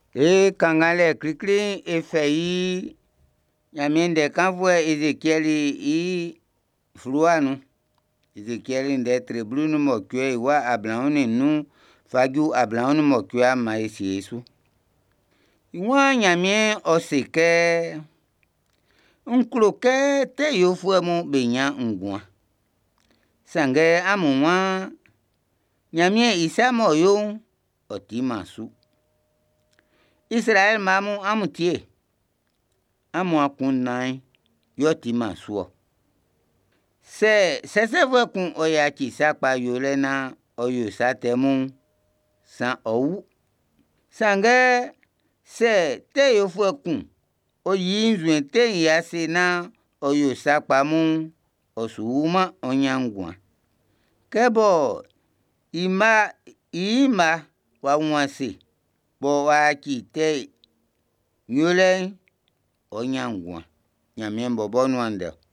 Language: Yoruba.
E kangale krikri e fei nyamiende kanvwe Ezekieli i fluanu. Ezekieli nde treblu mo kwe wa ablaone nu faju ablaone mo kwe ma Yesu. Iwa nyamie osike unkloke te yofu mu benya ngwa. Sange amuwa nyamie isamo yo otimasu. Israel mamu amutie. Amu akunai yotimasu. Se vwe kun oya chisakpa yolena oyo satemu san ou. Sange se te yofu kun oyinzwe te yase na oyo sakpa mu osuuma onyangwa. Kebo ima wa nwase bo wachi te yole onyangwa. Nyamie mbobo nwande.